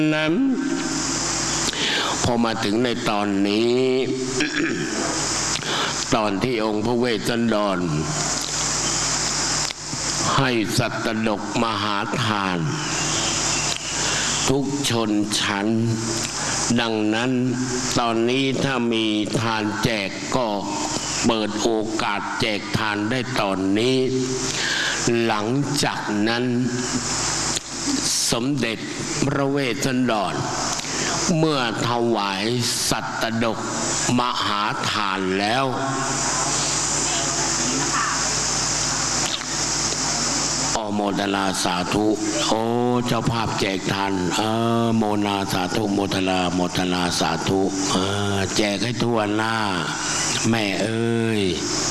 นั้นพอมาถึงในตอนนี้ ตอนที่องค์พระเวสสันดรให้สัตดกมหาทานทุกชนชั้นดังนั้นตอนนี้ถ้ามีทานแจกก็เปิดโอกาสแจกทานได้ตอนนี้หลังจากนั้นสมเด็จพระเวสสันดรเมื่อถวายสัตดกมหาทานแล้วโมทนาสาธุโอ้เจ้าภาพแจกทานโมนาสาธุโมทนาสาธุแจกให้ทั่วหน้าแม่เอ้ย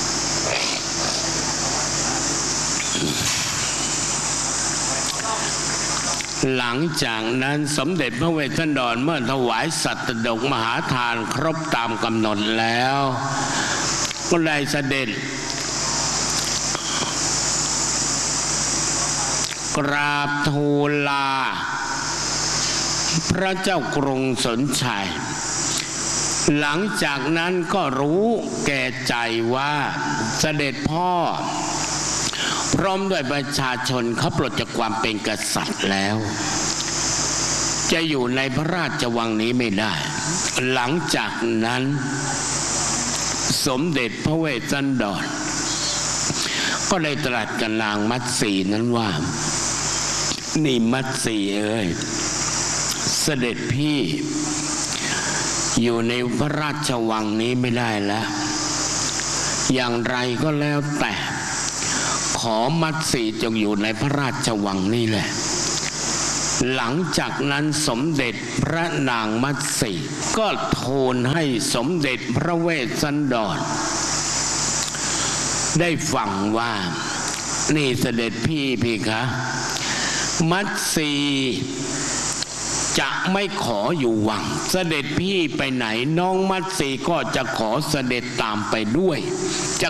หลังจากนั้นสมเด็จพระเวสสันดรเมื่อถวายสัตดกมหาทานครบตามกำหนดแล้วก็ได้เสด็จกราบทูลลาพระเจ้ากรุงสนชัยหลังจากนั้นก็รู้แก่ใจว่าเสด็จพ่อพร้อมด้วยประชาชนเขาปลดจากความเป็นกษัตริย์แล้วจะอยู่ในพระราชวังนี้ไม่ได้หลังจากนั้นสมเด็จพระเวสสันดรก็ได้ตรัสกับนางมัตสีนั้นว่านี่มัตสีเอ้ยเสด็จพี่อยู่ในพระราชวังนี้ไม่ได้แล้วอย่างไรก็แล้วแต่ขอมัตสีจงอยู่ในพระราชวังนี่แหละหลังจากนั้นสมเด็จพระนางมัตสีก็ทูลให้สมเด็จพระเวสสันดรได้ฟังว่านี่เสด็จพี่คะมัตสีจะไม่ขออยู่วังเสด็จพี่ไปไหนน้องมัตสีก็จะขอเสด็จตามไปด้วยจะ